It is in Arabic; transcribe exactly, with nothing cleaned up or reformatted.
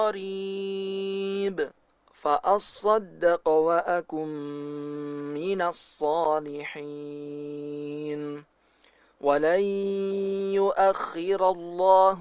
قريب فأصدق وأكن من الصالحين ولن يؤخر الله